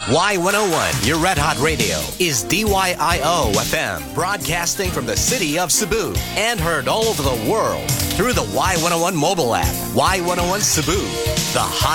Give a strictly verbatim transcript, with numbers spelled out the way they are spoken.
Y one oh one, your Red Hot Radio, is D Y I O F M, broadcasting from the city of Cebu and heard all over the world through the Y one oh one mobile app. Y one oh one Cebu, the hot